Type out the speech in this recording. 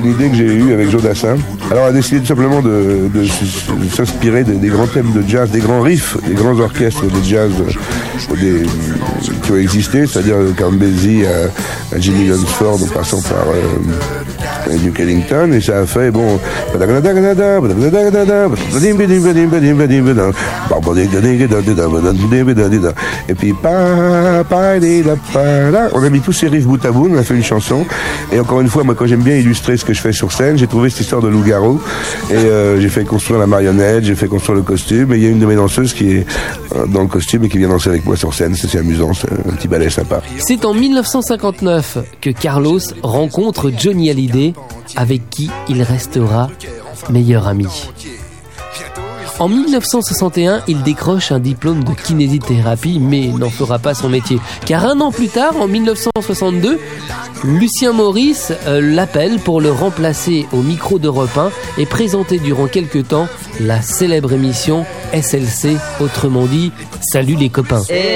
une idée que j'ai eue avec Joe Dassin. Alors on a décidé tout simplement de s'inspirer des grands thèmes de jazz, des grands riffs, des grands orchestres de jazz qui ont existé, c'est-à-dire Count Basie à Jimmy Lunsford en passant par Duke Ellington, et ça a fait bon et puis on a mis tous ces riffs bout à bout, on a fait une chanson. Et encore une fois, moi quand j'aime bien illustrer ce que je fais sur scène, j'ai trouvé cette histoire de loup-garou et j'ai fait construire la marionnette, j'ai fait construire le costume, et il y a une de mes danseuses qui est dans le costume et qui vient danser avec moi sur scène. C'est amusant, c'est un petit ballet sympa. C'est en 1959 que Carlos rencontre Johnny Hallyday, avec qui il restera meilleur ami. En 1961, il décroche un diplôme de kinésithérapie, mais n'en fera pas son métier. Car un an plus tard, en 1962, Lucien Maurice l'appelle pour le remplacer au micro d'Europe 1 et présenter durant quelques temps la célèbre émission SLC, autrement dit « Salut les copains ».